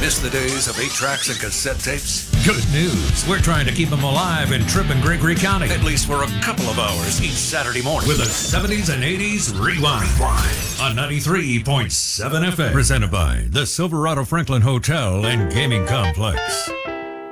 Miss the days of 8 tracks and cassette tapes? Good news. We're trying to keep them alive in Tripp and Gregory County. At least for a couple of hours each Saturday morning. With a 70s and 80s rewind. On 93.7 FM. Presented by the Silverado Franklin Hotel and Gaming Complex.